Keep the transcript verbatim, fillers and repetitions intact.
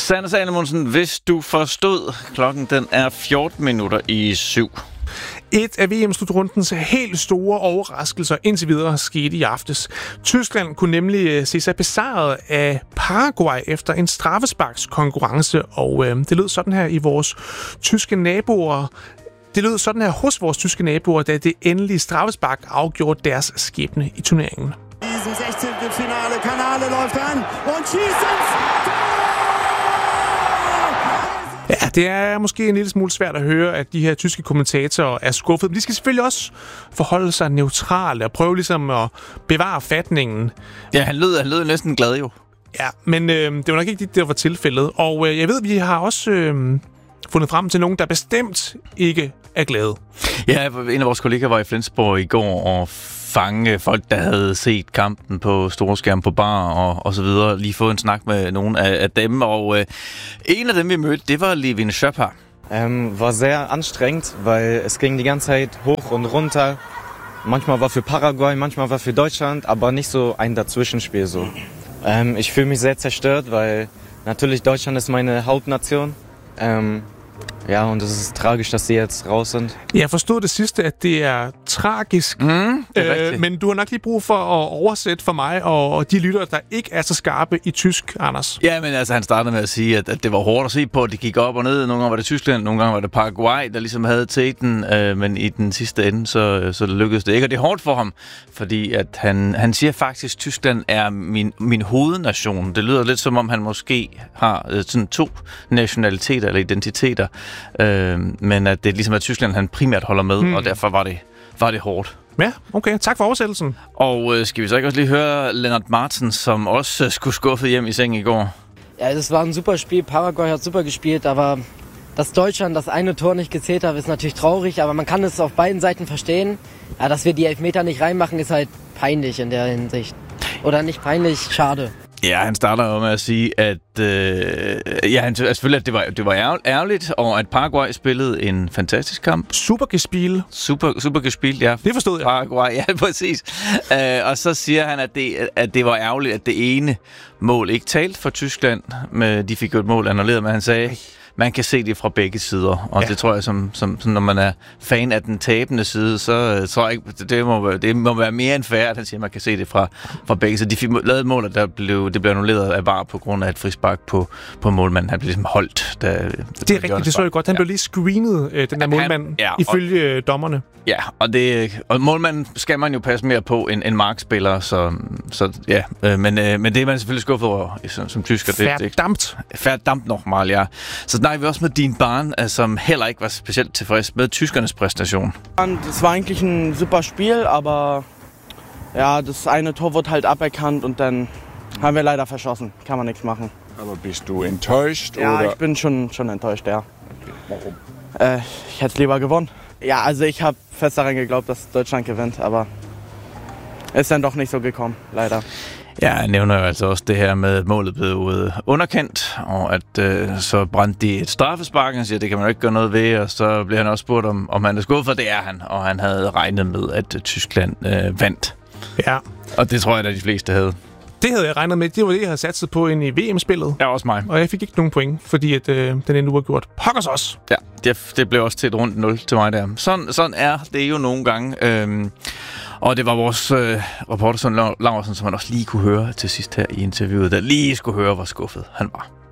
Sanne Salomonsen, hvis du forstod, klokken den er fjorten minutter i syv. Et af V M-slutrundens helt store overraskelser indtil videre skete i aftes. Tyskland kunne nemlig se sig besejret af Paraguay efter en straffesparkskonkurrence, og øh, det lød sådan her i vores tyske naboer. Det lød sådan her hos vores tyske naboer, da det endelige straffespark afgjorde deres skæbne i turneringen. sechzehntel-Finale, Kanale läuft an und schießt. Ja, det er måske en lille smule svært at høre, at de her tyske kommentatorer er skuffede. Men de skal selvfølgelig også forholde sig neutrale og prøve ligesom at bevare fatningen. Ja, han lød, han lød næsten glad jo. Ja, men øh, det var nok ikke det, der var tilfældet. Og øh, jeg ved, vi har også øh, fundet frem til nogen, der bestemt ikke er glade. Ja, en af vores kollegaer var i Flensborg i går og fange folk, der havde set kampen på storskærm på bar og, og så videre. Lige få en snak med nogle af, af dem. Og øh, en af dem, vi mødte, det var Levin Schöpper. Ähm, war sehr anstrengend, weil es ging die ganze Zeit hoch und runter. Manchmal war für Paraguay, manchmal war für Deutschland, aber nicht so ein Dazwischenspiel so. Ähm, ich fühle mich sehr zerstört, weil natürlich Deutschland ist meine Hauptnation. Ähm, Ja, und es ist tragisch, dass de jetzt raus sind. Jeg forstod det sidste, at det er tragisk. Mm, det er øh, men du har nok lige brug for at oversætte for mig og de lyttere, der ikke er så skarpe i tysk, Anders. Ja, men altså, han startede med at sige, at, at det var hårdt at se på, at det gik op og ned. Nogle gange var det Tyskland, nogle gange var det Paraguay, der ligesom havde teten. Øh, men i den sidste ende, så, så lykkedes det ikke. Og det er hårdt for ham, fordi at han, han siger faktisk, at Tyskland er min, min hovednation. Det lyder lidt som om, han måske har øh, sådan to nationaliteter eller identiteter. Øh, men at det er ligesom, at Tyskland han primært holder med, hmm. og derfor var det, var det hårdt. Ja, okay. Tak for oversættelsen. Og øh, skal vi så ikke også lige høre Lennart Martens, som også øh, skulle skuffe hjem i seng i går? Ja, das war ein super Spiel. Paraguay hat super gespielt, aber dass Deutschland das eine Tor nicht gezählt hat, ist natürlich traurig, aber man kann es auf beiden Seiten verstehen. Ja, dass wir die Elfmeter nicht reinmachen, ist halt peinlich in der Hinsicht. Oder nicht peinlich, schade. Ja, han starter jo med at sige, at, øh, ja, han, selvfølgelig, at det var, det var ærgerligt, og at Paraguay spillede en fantastisk kamp. Super gespielt. Super, super gespielt, ja. Det forstod jeg. Paraguay, ja, præcis. Øh, og så siger han, at det, at det var ærgerligt, at det ene mål ikke talte for Tyskland. Men de fik jo et mål annulleret, men han sagde, man kan se det fra begge sider, og ja. Det tror jeg, som, som, som når man er fan af den tabende side, så uh, tror jeg ikke, det må, det må være mere end fair, at han siger, at man kan se det fra, fra begge sider. De fik lavet et mål, der blev, det blev annulleret af V A R på grund af et frispark på, på målmanden. Han blev ligesom holdt. Da, det er rigtigt, det så jeg godt. Han ja. blev lige screenet, øh, den der målmand, ja, ifølge og, dommerne. Ja, og, det, og målmanden skal man jo passe mere på end en markspiller, så, så ja. Øh, men, øh, men det er man selvfølgelig skuffet over som, som tysker. Verdammt. Verdammt nochmal, ja. Så snakker vi også med din barn, som heller ikke var specielt tilfreds med tyskernes præstation. Es war eigentlich ein super Spiel, aber ja, das eine Tor wurde halt aberkannt und dann haben wir leider verschossen. Kann man nichts machen. Aber bist du enttäuscht? Ja, oder? ich bin schon, schon enttäuscht, ja. Okay. Warum? Äh, ich hätte es lieber gewonnen. Ja, also ich habe fest daran geglaubt, dass Deutschland gewinnt, aber ist dann doch nicht so gekommen, leider. Ja, jeg nævner jo altså også det her med, at målet blev underkendt, og at øh, så brændte de et straffespark. Han siger, det kan man jo ikke gøre noget ved, og så bliver han også spurgt, om, om han er skuffet, det er han, og han havde regnet med, at Tyskland øh, vandt. Ja. Og det tror jeg, at de fleste havde. Det havde jeg regnet med. Det var det, jeg havde satset på ind i V M-spillet. Ja, også mig. Og jeg fik ikke nogen point, fordi at, øh, den endnu var gjort. Pokkers også! Ja, det, det blev også til et rundt nul til mig der. Sådan, sådan er det jo nogle gange. Øhm, og det var vores øh, reporter, Søren Laursen, som man også lige kunne høre til sidst her i interviewet, der lige skulle høre, hvor skuffet han var.